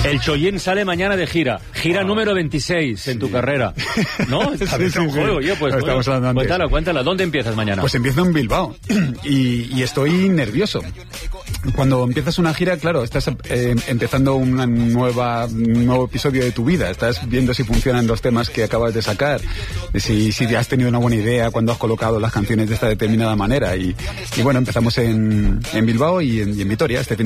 El Chollín sale mañana de gira número 26 en tu carrera, ¿no? Sí. Oye, pues estamos hablando antes. Cuéntala, ¿dónde empiezas mañana? Pues empiezo en Bilbao y estoy nervioso. Cuando empiezas una gira, claro, estás empezando un nuevo episodio de tu vida. Estás viendo si funcionan los temas que acabas de sacar, si has tenido una buena idea cuando has colocado las canciones de esta determinada manera. Y bueno, empezamos en Bilbao y en Vitoria este fin